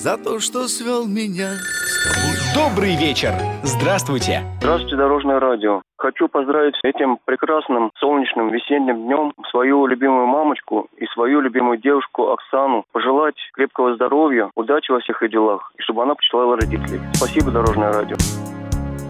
за то, что свел меня с тобой. Добрый вечер! Здравствуйте! Здравствуйте, Дорожное радио. Хочу поздравить этим прекрасным солнечным весенним днем свою любимую мамочку и свою любимую девушку Оксану. Пожелать крепкого здоровья, удачи во всех ее делах, и чтобы она почитала родителей. Спасибо, Дорожное радио.